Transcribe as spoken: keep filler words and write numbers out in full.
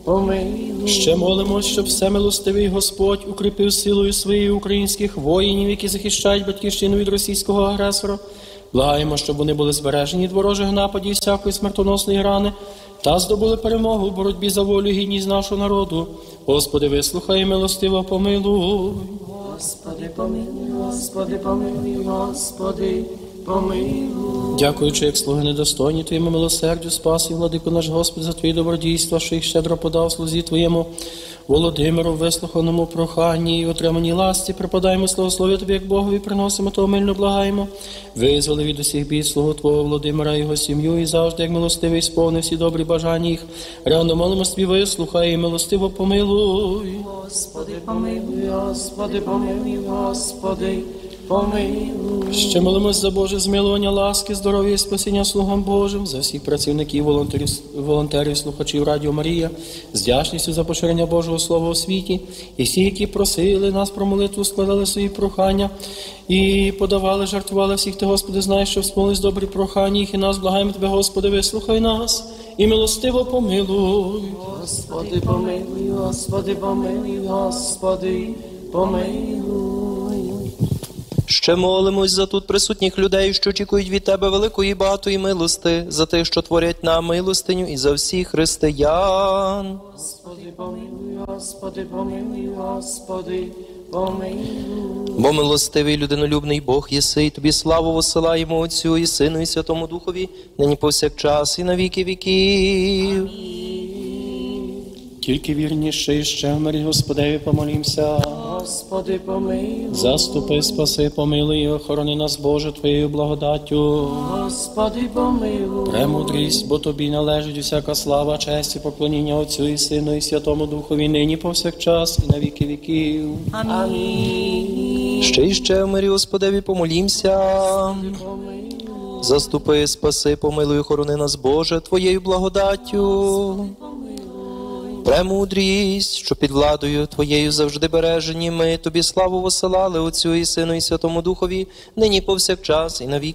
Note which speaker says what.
Speaker 1: помилуй.
Speaker 2: Ще молимось, щоб всемилостивий Господь укріпив силою своєю українських воїнів, які захищають батьківщину від російського агресора. Благаємо, щоб вони були збережені від ворожих нападів і всякої смертоносної рани та здобули перемогу в боротьбі за волю і гідність нашого народу. Господи, вислухай, милостиво помилуй.
Speaker 1: Господи, помилуй, Господи, помилуй, Господи, помилуй.
Speaker 2: Дякуючи, як слуги недостойні Твоєму милосердю, спас і владику наш Господи, за Твої добродійства, що їх щедро подав слузі Твоєму Володимиру, в вислуханому проханні і отриманій ласті, припадаємо славослов'я Тобі, як Богові, приносимо, то мильно благаємо. Визволи від усіх бід слугу Твого Володимира і його сім'ю, і завжди, як милостивий, сповни всі добрі бажання їх. Ревно молимось Тобі, вислухай і милостиво помилуй.
Speaker 1: Господи, помилуй, Господи, помилуй, Господи, помилуй.
Speaker 2: Ще молимось за Боже змилування, ласки, здоров'я і спасіння слугам Божим, за всіх працівників, волонтерів, волонтерів, слухачів Радіо Марія, з вдячністю за поширення Божого Слова у світі, і всі, які просили нас про молитву, складали свої прохання і подавали, жертвували всіх. Ти, Господи, знаєш, що всмолились добрі прохання їх, і нас благаємо Тебе, Господи, вислухай нас і милостиво помилуй.
Speaker 1: Господи, помилуй, Господи, помилуй, Господи, помилуй.
Speaker 3: Ще молимось за тут присутніх людей, що очікують від Тебе великої багатої милости, за тих, що творять нам милостиню, і за всіх християн.
Speaker 1: Господи, помилуй, Господи, помилуй, Господи, помилуй.
Speaker 3: Бо милостивий людинолюбний Бог єси, і Тобі славу посилаємо Отцю і Сину і Святому Духові, нині повсякчас і на віки віків.
Speaker 2: Тільки вірніше ще в мирі Господеві помолімся.
Speaker 1: Господи, помилуй.
Speaker 2: Заступи, спаси, помилуй і охорони нас, Боже, Твоєю благодаттю.
Speaker 1: Господи, помилуй.
Speaker 2: Премудрість, бо Тобі належить усяка слава, честь і поклоніння Отцю і Сину і Святому Духові, нині повсякчас і на віки віків.
Speaker 1: Амінь.
Speaker 3: Ще й ще в мирі Господеві помолімся. Заступи, спаси, помилуй, охорони нас, Боже, Твоєю благодаттю. Премудрість, що під владою Твоєю завжди бережені, ми Тобі славу посилали Отцю і Сину і Святому Духові, нині повсякчас і на віки